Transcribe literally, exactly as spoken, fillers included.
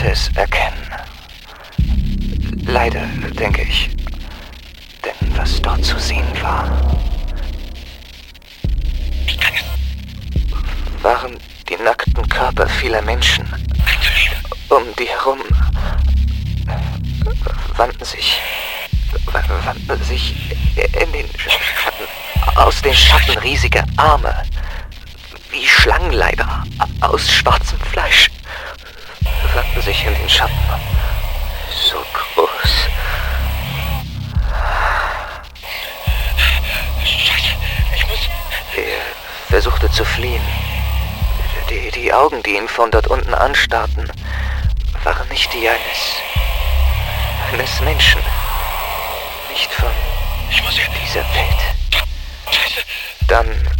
konnte es erkennen. Leider, denke ich. Denn was dort zu sehen war, waren die nackten Körper vieler Menschen. Um die herum wandten sich, wandten sich in den Schatten, aus den Schatten riesige Arme, wie Schlangenleiber aus schwarzem Fleisch, wandten sich in den Schatten. So groß. Scheiße, ich muss... Er versuchte zu fliehen. Die, die Augen, die ihn von dort unten anstarrten, waren nicht die eines... eines Menschen. Nicht von Ich muss hier... dieser Welt. Scheiße. Dann